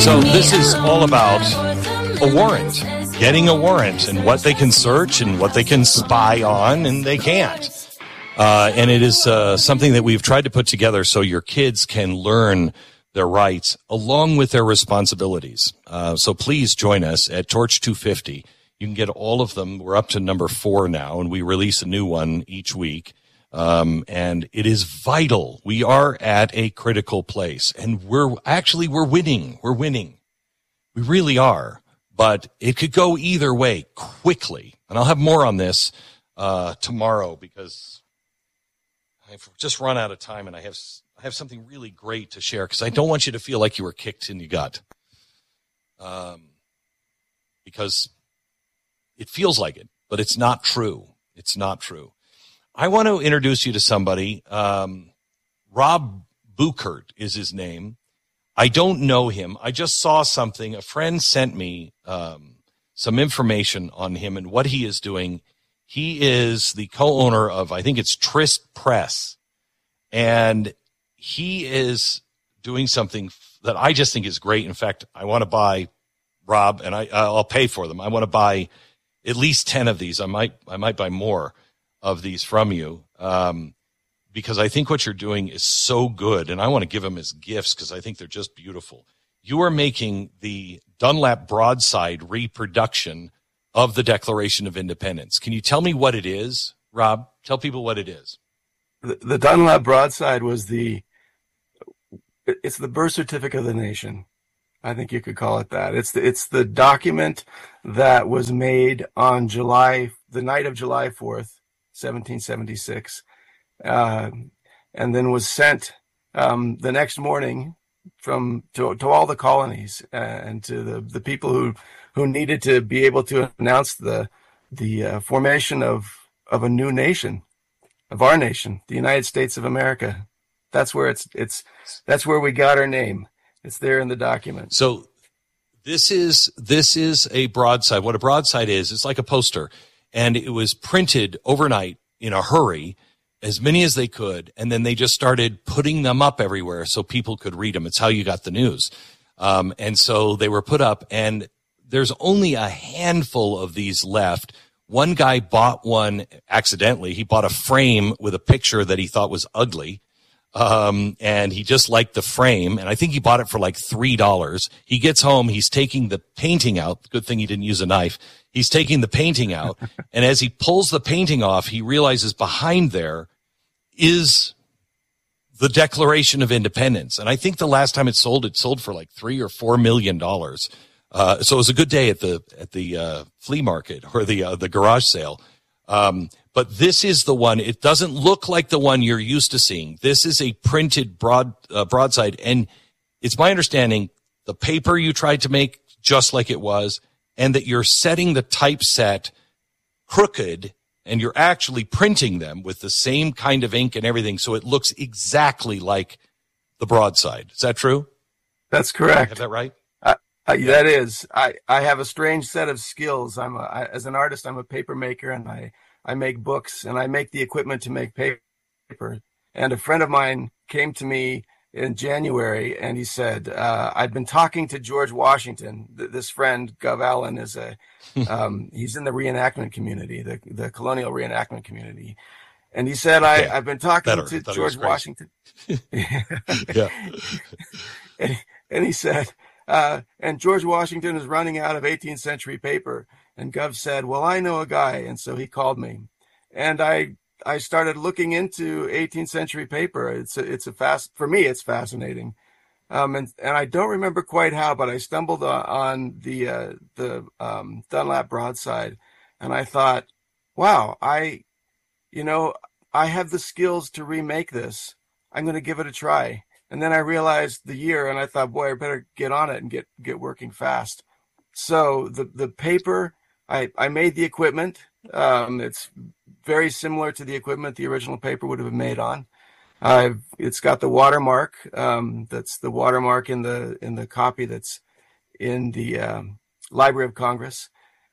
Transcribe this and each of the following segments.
So this is all about a warrant, getting a warrant, and what they can search and what they can spy on and they can't. And it is something that we've tried to put together so your kids can learn their rights along with their responsibilities. So please join us at Torch 250. You can get all of them. We're up to number 4 now, and we release a new one each week. And it is vital. We are at a critical place, and we're winning. We're winning. We really are, but it could go either way quickly. And I'll have more on this, tomorrow, because I've just run out of time, and I have something really great to share, because I don't want you to feel like you were kicked in the gut. Because it feels like it, but it's not true. It's not true. I want to introduce you to somebody. Rob Buchert is his name. I don't know him. I just saw something. A friend sent me some information on him and what he is doing. He is the co-owner of, I think it's Trist Press. And he is doing something that I just think is great. In fact, I want to buy, Rob, and I'll pay for them. I want to buy at least 10 of these. I might buy more of these from you, because I think what you're doing is so good, and I want to give them as gifts because I think they're just beautiful. You are making the Dunlap broadside reproduction of the Declaration of Independence. Can you tell me what it is, Rob? Tell people what it is. The Dunlap broadside was it's the birth certificate of the nation. I think you could call it that. It's the document that was made on the night of July 4th, 1776, and then was sent the next morning to all the colonies and to the people who needed to be able to announce the formation of a new nation, of our nation, the United States of America. That's where that's where we got our name. It's there in the document. So this is a broadside. What a broadside is, it's like a poster. And it was printed overnight in a hurry, as many as they could. And then they just started putting them up everywhere so people could read them. It's how you got the news. And so they were put up, and there's only a handful of these left. One guy bought one accidentally. He bought a frame with a picture that he thought was ugly. And he just liked the frame, and I think he bought it for like $3. He gets home, he's taking the painting out. Good thing he didn't use a knife. He's taking the painting out, and as he pulls the painting off, he realizes behind there is the Declaration of Independence. And I think the last time it sold for like $3 or $4 million. So it was a good day at the flea market or the garage sale. But this is the one. It doesn't look like the one you're used to seeing. This is a printed broadside. And it's my understanding the paper you tried to make just like it was, and that you're setting the typeset crooked, and you're actually printing them with the same kind of ink and everything. So it looks exactly like the broadside. Is that true? That's correct. I have that right? That is. I have a strange set of skills. As an artist, I'm a paper maker, and I make books, and I make the equipment to make paper. And a friend of mine came to me in January, and he said, I've been talking to George Washington. This friend, Gov Allen, is he's in the reenactment community, the colonial reenactment community. And he said, I've been talking to George Washington. Yeah. And he said, and George Washington is running out of 18th century paper. And Gov said, well, I know a guy. And so he called me, and I started looking into 18th century paper. For me, it's fascinating. And I don't remember quite how, but I stumbled on the Dunlap broadside, and I thought, wow, I have the skills to remake this. I'm going to give it a try. And then I realized the year, and I thought, boy, I better get on it and get working fast. So the paper, I made the equipment. It's very similar to the equipment the original paper would have been made on. It's got the watermark. That's the watermark in the copy that's in the Library of Congress.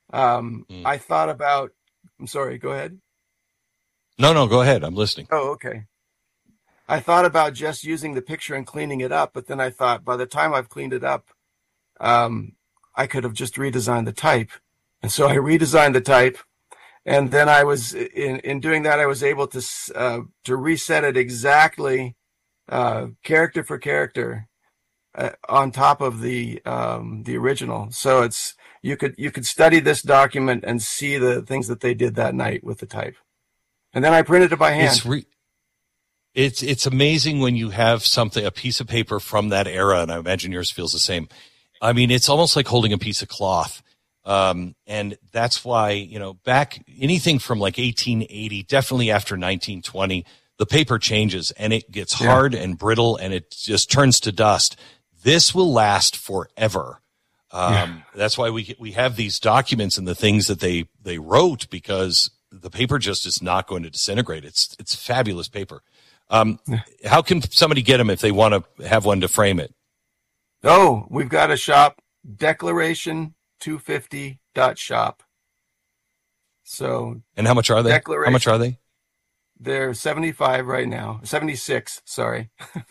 I thought about. I'm sorry. Go ahead. No, go ahead. I'm listening. Oh, okay. I thought about just using the picture and cleaning it up, but then I thought by the time I've cleaned it up, I could have just redesigned the type. And so I redesigned the type. And then I was in doing that, I was able to reset it exactly, character for character, on top of the original. So you could study this document and see the things that they did that night with the type. And then I printed it by hand. It's amazing when you have a piece of paper from that era, and I imagine yours feels the same. I mean, it's almost like holding a piece of cloth. And that's why, back anything from like 1880, definitely after 1920, the paper changes and it gets hard and brittle and it just turns to dust. This will last forever. That's why we have these documents and the things that they wrote, because the paper just is not going to disintegrate. It's fabulous paper. How can somebody get them if they want to have one to frame it? Oh, we've got a shop, Declaration250.shop. So, and how much are they? How much are they? They're 75 right now. 76, sorry.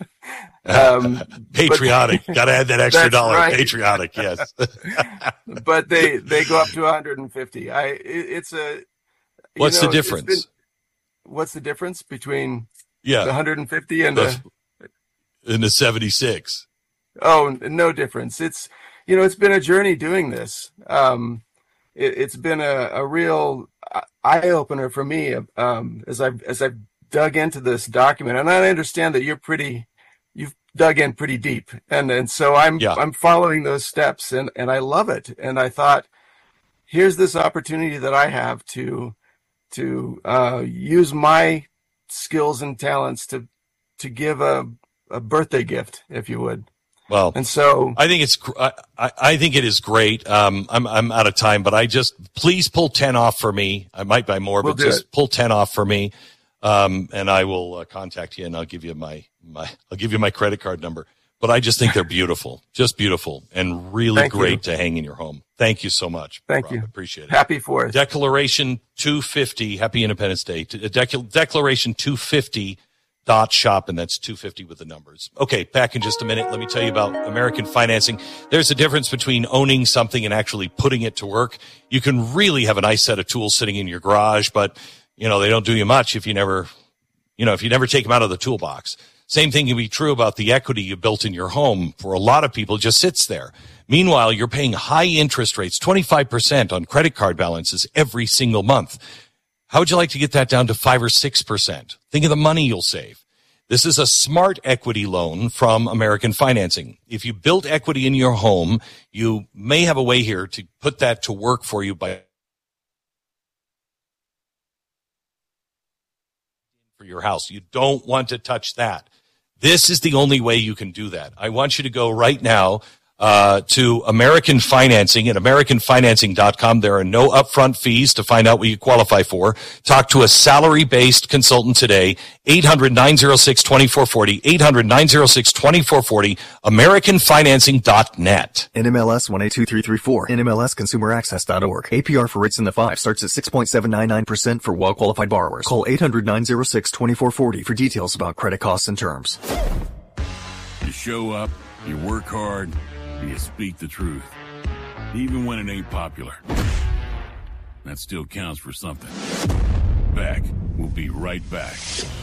Patriotic. Got to add that extra dollar. Right. Patriotic, yes. But they go up to 150. What's the difference? What's the difference between the 150 and the 76? Oh, no difference. It's been a journey doing this. It's been a real eye opener for me as I've dug into this document, and I understand that you've dug in pretty deep, and so I'm following those steps, and I love it. And I thought, here's this opportunity that I have to use my skills and talents to give a birthday gift, if you would. Well, and so I think I think it is great. I'm out of time, but please pull 10 off for me. I might buy more, but just pull 10 off for me. And I will contact you and I'll give you my credit card number. But I just think they're beautiful, just beautiful, and really great to hang in your home. Thank you so much. Thank Rob. you. Appreciate it. Happy 4th. Declaration 250. Happy Independence Day. Declaration 250.shop, and that's 250 with the numbers. Okay, back in just a minute. Let me tell you about American Financing. There's a difference between owning something and actually putting it to work. You can really have a nice set of tools sitting in your garage, but they don't do you much if you never take them out of the toolbox. Same thing can be true about the equity you built in your home. For a lot of people, it just sits there. Meanwhile, you're paying high interest rates, 25% on credit card balances every single month. How would you like to get that down to 5 or 6%? Think of the money you'll save. This is a smart equity loan from American Financing. If you built equity in your home, you may have a way here to put that to work for you for your house. You don't want to touch that. This is the only way you can do that. I want you to go right now to American Financing at AmericanFinancing.com. There are no upfront fees to find out what you qualify for. Talk to a salary-based consultant today, 800-906-2440, 800-906-2440, AmericanFinancing.net. NMLS 182334, NMLSConsumerAccess.org. APR for rates in the 5 starts at 6.799% for well-qualified borrowers. Call 800-906-2440 for details about credit costs and terms. You show up, you work hard, you speak the truth, even when it ain't popular. That still counts for something. Beck will be right back.